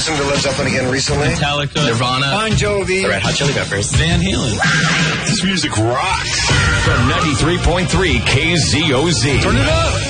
listened to Led Zeppelin again recently? Metallica, Nirvana, Bon Jovi, Red Hot Chili Peppers, Van Halen. This music rocks. From 93.3 KZOZ. Turn it up.